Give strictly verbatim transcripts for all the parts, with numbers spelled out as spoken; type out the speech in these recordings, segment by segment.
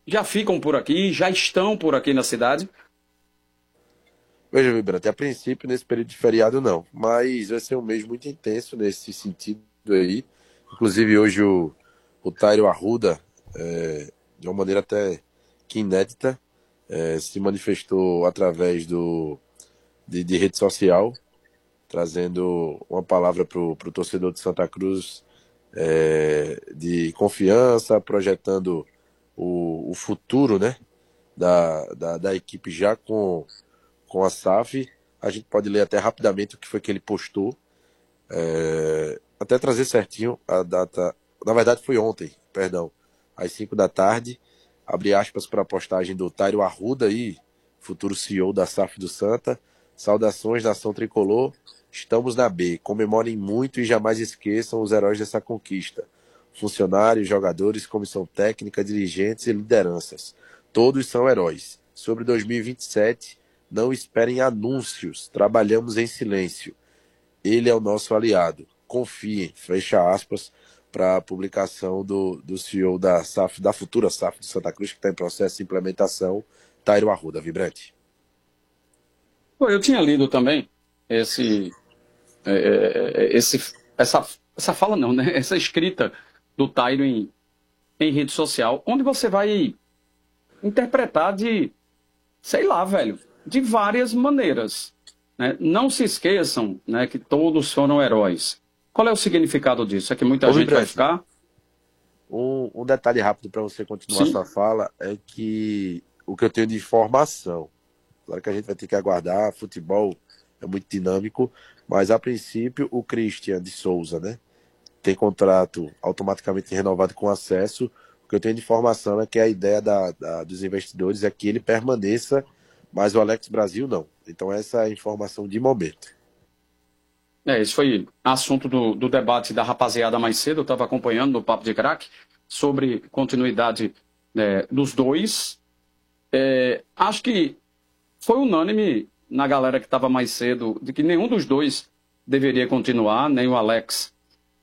já ficam por aqui, já estão por aqui na cidade? Veja, Vibrante, a princípio, nesse período de feriado, não. Mas vai ser um mês muito intenso nesse sentido aí. Inclusive, hoje o, o Tairo Arruda, é, de uma maneira até que inédita, é, se manifestou através do, de, de rede social, trazendo uma palavra para o torcedor de Santa Cruz, é, de confiança, projetando o, o futuro, né, da, da, da equipe já com com a S A F. A gente pode ler até rapidamente o que foi que ele postou. É, até trazer certinho a data. Na verdade, foi ontem, perdão, às cinco da tarde. Abre aspas para a postagem do Tairo Arruda, aí, futuro C E O da S A F do Santa. Saudações, nação tricolor. Estamos na B. Comemorem muito e jamais esqueçam os heróis dessa conquista. Funcionários, jogadores, comissão técnica, dirigentes e lideranças. Todos são heróis. Sobre dois mil e vinte e sete, não esperem anúncios. Trabalhamos em silêncio. Ele é o nosso aliado. Confiem. Fecha aspas para a publicação do, do C E O da S A F, da futura S A F de Santa Cruz, que está em processo de implementação, Tairo Arruda. Vibrante. Pô, eu tinha lido também esse, é, é, esse, essa, essa fala não, né? Essa escrita do Tairo em, em rede social, onde você vai interpretar de, sei lá, velho, de várias maneiras, né? Não se esqueçam, né, que todos foram heróis. Qual é o significado disso? É que muita Ô, gente vai Vibrante, ficar? um, um detalhe rápido para você continuar Sim. sua fala é que o que eu tenho de informação, claro que a gente vai ter que aguardar, futebol é muito dinâmico, mas a princípio o Christian de Souza, né, tem contrato automaticamente renovado com acesso. O que eu tenho de informação é que a ideia da, da, dos investidores é que ele permaneça, mas o Alex Brasil não. Então essa é a informação de momento. É, esse foi assunto do, do debate da rapaziada mais cedo, eu estava acompanhando no Papo de Crack, sobre continuidade, né, dos dois. É, acho que foi unânime na galera que estava mais cedo de que nenhum dos dois deveria continuar, nem o Alex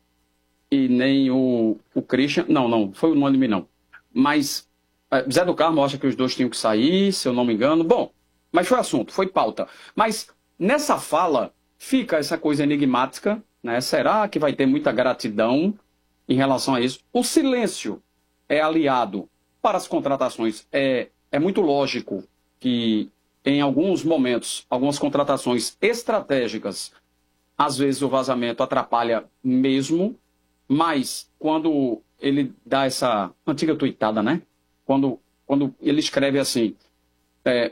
e nem o, o Christian. Não, não, foi unânime não. Mas é, Zé do Carmo acha que os dois tinham que sair, se eu não me engano. Bom, mas foi assunto, foi pauta. Mas nessa fala fica essa coisa enigmática, né? Será que vai ter muita gratidão em relação a isso? O silêncio é aliado para as contratações. É, é muito lógico que em alguns momentos, algumas contratações estratégicas, às vezes o vazamento atrapalha mesmo, mas quando ele dá essa antiga tuitada, né? Quando, quando ele escreve assim, é,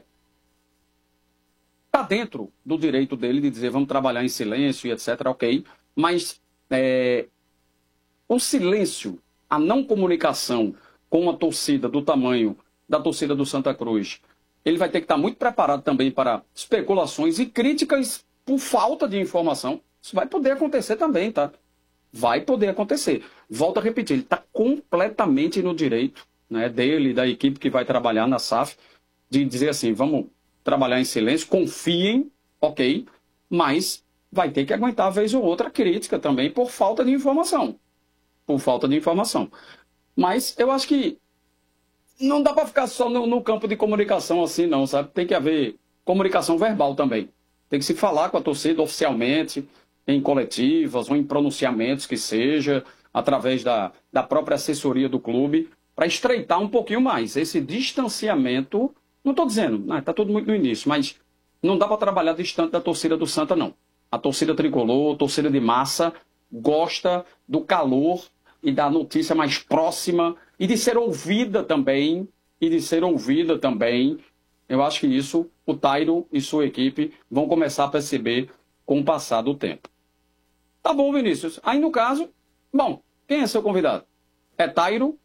tá dentro do direito dele de dizer vamos trabalhar em silêncio e etc, ok, mas é, o silêncio, a não comunicação com uma torcida do tamanho da torcida do Santa Cruz, ele vai ter que estar muito preparado também para especulações e críticas por falta de informação. Isso vai poder acontecer também, tá? Vai poder acontecer. Volto a repetir, ele está completamente no direito, né, dele, da equipe que vai trabalhar na S A F, de dizer assim, vamos trabalhar em silêncio, confiem, ok, mas vai ter que aguentar vez ou outra crítica também por falta de informação. Por falta de informação. Mas eu acho que não dá para ficar só no, no campo de comunicação assim, não, sabe? Tem que haver comunicação verbal também. Tem que se falar com a torcida oficialmente, em coletivas ou em pronunciamentos que seja, através da, da própria assessoria do clube, para estreitar um pouquinho mais. Esse distanciamento, não estou dizendo, está tudo muito no início, mas não dá para trabalhar distante da torcida do Santa, não. A torcida tricolor, a torcida de massa, gosta do calor e da notícia mais próxima e de ser ouvida também, e de ser ouvida também. Eu acho que isso o Tairo e sua equipe vão começar a perceber com o passar do tempo. Tá bom, Vinícius. Aí no caso, bom, quem é seu convidado? É Tairo?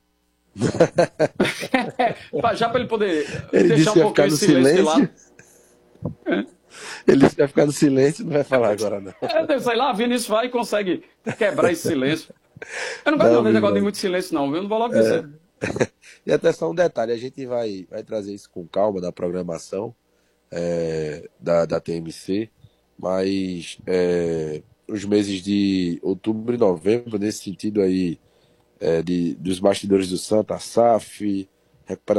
Já para ele poder Ele deixar disse um que ia pouquinho ficar esse no silêncio de lado. silêncio. Ele disse que ia ficar no silêncio, não vai falar agora, não. É, sei lá, Vinícius vai e consegue quebrar esse silêncio. Eu não gosto não Não, desse negócio de Vibrante. muito silêncio, não, viu? Eu não vou logo dizer. E até só um detalhe, a gente vai, vai trazer isso com calma na programação é, da, da T M C, mas é, os meses de outubro e novembro, nesse sentido aí, é, de, dos bastidores do Santa, S A F, recuperação